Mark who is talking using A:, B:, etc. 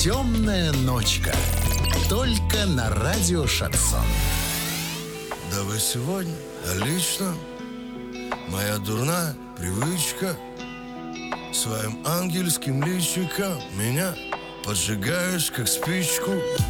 A: Темная ночка. Только на радио Шансон.
B: Да вы сегодня лично моя дурная привычка своим ангельским личиком меня поджигаешь, как спичку.